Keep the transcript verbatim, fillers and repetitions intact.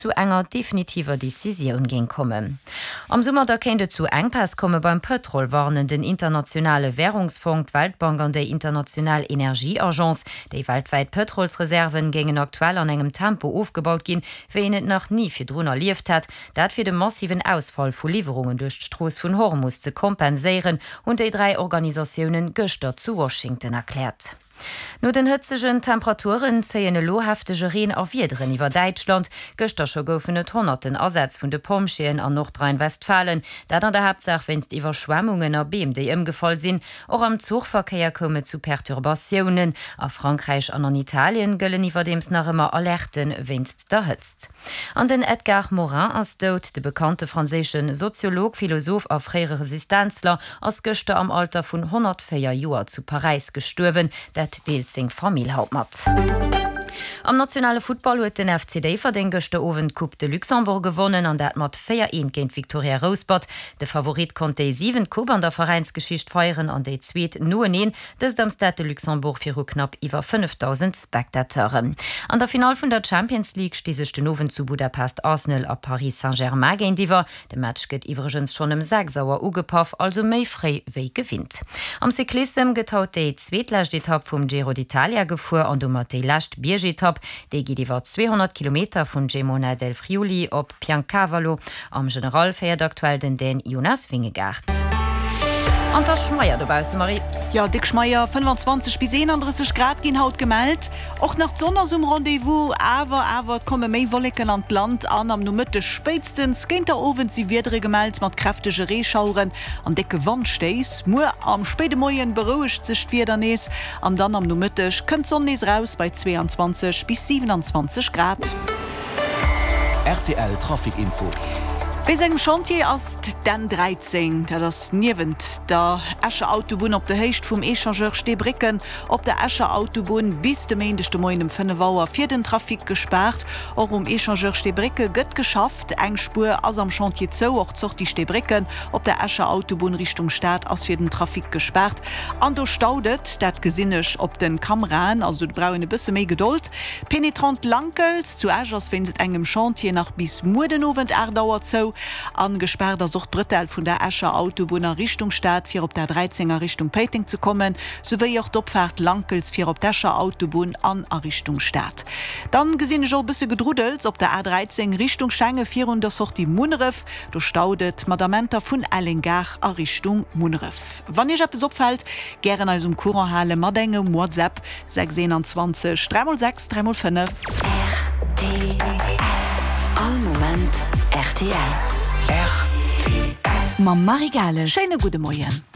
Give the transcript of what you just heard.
zu enger definitiver Decision gehen kommen. Am Sommer da könnte zu Engpass komme beim Petrol warnen den internationale Währungsfonds, Weltbank und der Internationale Energieagenz, die weltweit Petrolsreserven gegen aktuell an engem Tempo aufgebaut gehen, wie ihn noch nie für drunter lieft hat, dat für den massiven Ausfall von Lieferungen durch die Straße von Hormuz zu kompensieren und die drei Organisationen gestern zu Washington erklärt. No den hëtzegen Temperaturen zeien e lohaftige Reen auf jederen iwwer Deutschland. Gëster scho goufen et hunderten Ersatz vun de Pomscheen an Nordrhein-Westfalen, dat an der Hauptsache wennst iwwer Schwemmungen a Beem déi ëmgefall sinn, och am Zugverkehr komme zu Perturbationen. A Frankreich an an Italien gëllen iwwer dems nach immer Alerten wennst der hëtzt. An den Edgar Morin ass dot, de bekannte franzéschen Soziolog, Philosoph a fréiere Resistenzler, ass gëster am Alter vun hundertvier Joer zu Paris gestuerwen, dat deelt seg Famill haut mat. Am nationale Football huet den F C D verdengchte Owen Coupe de Luxembourg gewonnen an dat mat vier eins géint Victoria Rosebud. De Favorit konnte sieben Coupe an der Vereinsgeschicht feieren an déi zweet noen een, dess am Stade de Luxembourg fir knapp iwwer fünftausend Spektateuren. An der Final vun der Champions League stiesech den Owen zu Budapest Arsenal a Paris Saint-Germain géint iwwer. De Match gëtt iwwergens schon em sechs sauer ugepaff, also méi frei wéi gewinnt. Am Cyclism getaut déi zweetlächt Etappe vum Giro d'Italia gefuer an do mat déi lächt Biergetap, déi giet iwwer zweihundert Kilometer vun Gemona del Friuli op Piancavallo. Am General feiert aktuell den den Jonas Wingegaard. An der Schmeier dobause Marie. Ja, Dick Schmeier fünfundzwanzig bis einunddreißig Grad gin haut gemeldt. Och nach Sonnersum Rendevous, awer awer komme méi Wolken an Land an am no Mitte spätstens géint der Owen sie wirdere gemeldt mat kräftege Reeschauren an dicke Wandsteis. Mu am späte Moien beruhigt sich wieder nees, an dann am no Mittech könnt Sonnes raus bei zweiundzwanzig bis siebenundzwanzig Grad. R T L Trafikinfo. Bis engem Chantier ass den dreizehn, dat das niewend der Escher Autobahn op der Hecht vum Echangeur Stebricken, op der Escher Autobahn bis de meendeste Moin um fünf Uhr fir den Trafik gesperrt. Auch um Echangeur Stebricke gëtt geschafft, eng Spur ass am Chantier zou och zocht die Stebricken op der Escher Autobahn Richtung Stadt ass fir den Trafik gesperrt. An do staudet dat gesinnech op den Kameran, also d braune bësse méi Geduld. Penetrant Lankels zu Ägers wenn se engem Chantier nach bis Mudenowend erdauert zou. Angesperrter sucht Brittel vun der Escher Autobahner Richtung Stadt fir op der dreizehner Richtung Peting zu kommen, sowie auch Dopfahrt Lankels fir op d'Escher Autobahn an a Richtung Stadt. Dann gesinn jo bisse gedrudelt op der A dreizehn Richtung Schenge vier und der Sorti Munref, du staudet Madamenter vun Ellingar a Richtung Munref. Wann ich es opfällt, gern als um Kurenhalle mat engem WhatsApp sechs zwei drei sechs drei fünf. R T L. All Moment R T L. R T L. Ma Marie Gale. Schöne gute Morgen.